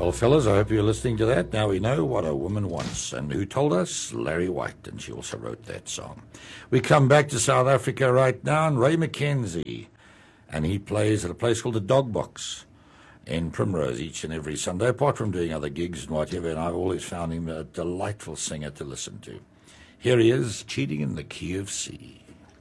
Well, fellas, I hope you're listening to that. Now we know what a woman wants. And who told us? Larry White, and she also wrote that song. We come back to South Africa right now, and Ray McKenzie, and he plays at a place called the Dog Box in Primrose each and every Sunday, apart from doing other gigs and whatever, and I've always found him a delightful singer to listen to. Here he is, Cheating in the Key of C.